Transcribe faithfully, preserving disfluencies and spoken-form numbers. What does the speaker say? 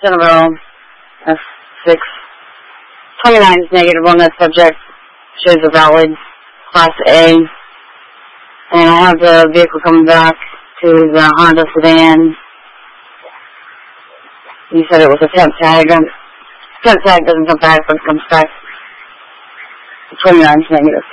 Centerville, F six. twenty-nine is negative on that subject. Shows a valid Class A. And I have the vehicle coming back to the Honda sedan. You said it was a temp tag. Um, temp tag doesn't come back, but it comes back. twenty-nine is negative.